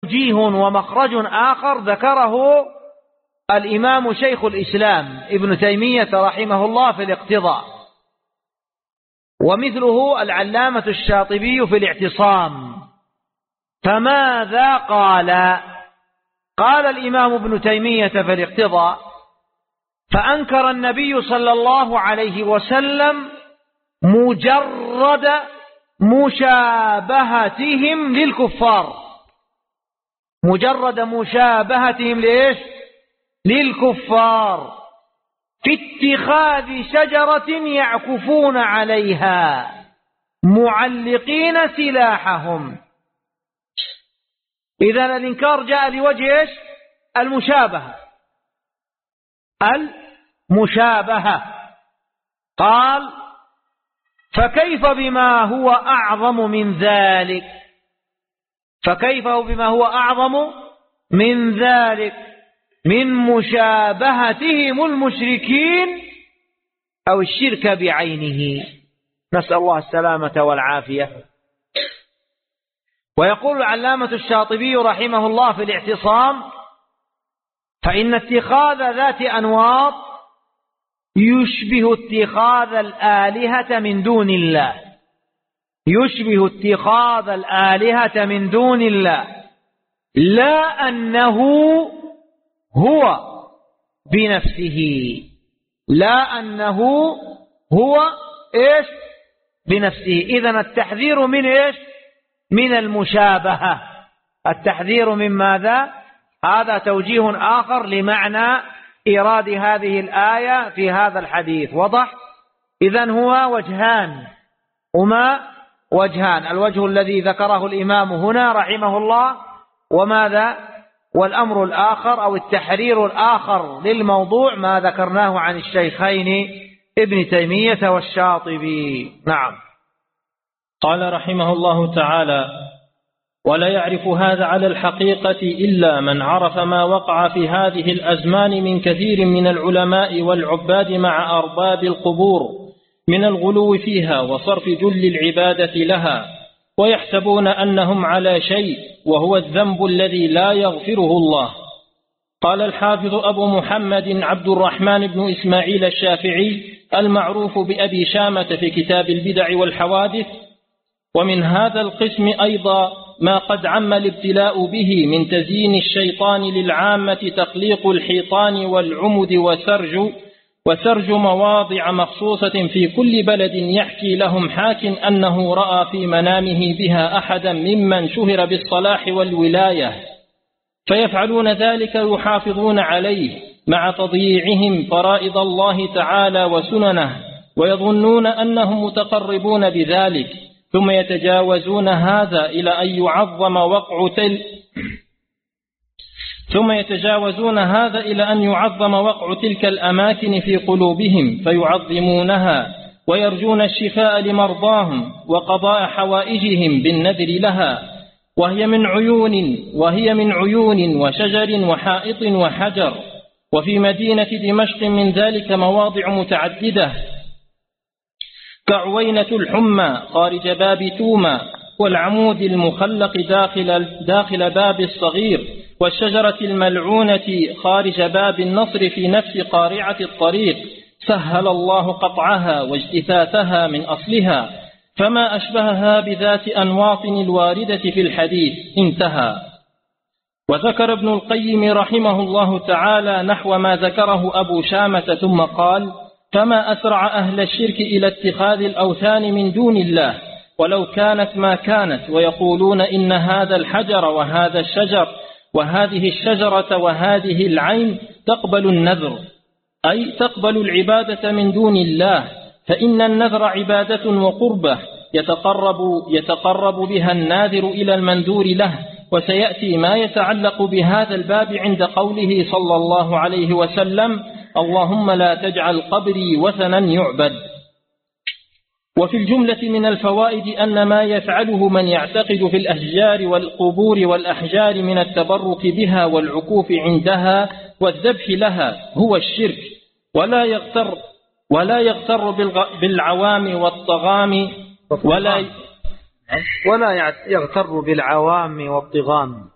توجيه ومخرج آخر ذكره الإمام شيخ الإسلام ابن تيمية رحمه الله في الاقتضاء، ومثله العلامة الشاطبي في الاعتصام. فماذا قال؟ قال الإمام ابن تيمية في الاقتضاء: فأنكر النبي صلى الله عليه وسلم مجرد مشابهتهم للكفار، مجرد مشابهتهم ليش؟ للكفار في اتخاذ شجرة يعكفون عليها معلقين سلاحهم. إذن الإنكار جاء لوجه إيش؟ المشابهة. المشابهة. قال: فكيف بما هو أعظم من ذلك؟ فكيف بما هو أعظم من ذلك من مشابهتهم المشركين أو الشرك بعينه، نسأل الله السلامة والعافية. ويقول العلامة الشاطبي رحمه الله في الاعتصام: فإن اتخاذ ذات أنواط يشبه اتخاذ الآلهة من دون الله، يشبه اتخاذ الآلهة من دون الله، لا أنه هو بنفسه، لا أنه هو إيش؟ بنفسه. إذن التحذير من إيش؟ من المشابهة. التحذير من ماذا؟ هذا توجيه آخر لمعنى إيراد هذه الآية في هذا الحديث. وضح؟ إذن هو وجهان، هما وجهان: الوجه الذي ذكره الإمام هنا رحمه الله، وماذا؟ والأمر الآخر أو التحرير الآخر للموضوع ما ذكرناه عن الشيخين ابن تيمية والشاطبي. نعم. قال رحمه الله تعالى: ولا يعرف هذا على الحقيقة إلا من عرف ما وقع في هذه الأزمان من كثير من العلماء والعباد مع أرباب القبور من الغلو فيها وصرف جل العبادة لها، ويحسبون أنهم على شيء وهو الذنب الذي لا يغفره الله. قال الحافظ أبو محمد عبد الرحمن بن إسماعيل الشافعي المعروف بأبي شامة في كتاب البدع والحوادث: ومن هذا القسم أيضا ما قد عم الابتلاء به من تزيين الشيطان للعامة تخليق الحيطان والعمد وسرج مواضع مخصوصة في كل بلد يحكي لهم حاك أنه رأى في منامه بها أحدا ممن شهر بالصلاح والولاية، فيفعلون ذلك يحافظون عليه مع تضييعهم فرائض الله تعالى وسننه، ويظنون أنهم متقربون بذلك، ثم يتجاوزون هذا إلى أن يعظم وقع تلك الأماكن في قلوبهم فيعظمونها، ويرجون الشفاء لمرضاهم وقضاء حوائجهم بالنذر لها، وهي من عيون وشجر وحائط وحجر. وفي مدينة دمشق من ذلك مواضع متعددة كعوينة الحمى خارج باب توما، والعمود المخلق داخل باب الصغير، والشجرة الملعونة خارج باب النصر في نفس قارعة الطريق، سهل الله قطعها واجتثاثها من أصلها، فما أشبهها بذات أنواط الواردة في الحديث. انتهى. وذكر ابن القيم رحمه الله تعالى نحو ما ذكره أبو شامة، ثم قال: فما أسرع أهل الشرك إلى اتخاذ الأوثان من دون الله ولو كانت ما كانت، ويقولون إن هذا الحجر وهذا الشجر وهذه الشجرة وهذه العين تقبل النذر، أي تقبل العبادة من دون الله، فإن النذر عبادة وقربة يتقرب بها الناذر إلى المنذور له. وسيأتي ما يتعلق بهذا الباب عند قوله صلى الله عليه وسلم: اللهم لا تجعل قبري وثنا يعبد. وفي الجملة من الفوائد أن ما يفعله من يعتقد في الأشجار والقبور والأحجار من التبرك بها والعكوف عندها والذبح لها هو الشرك، ولا يغتر بالعوام والطغام ولا يغتر بالعوام والطغام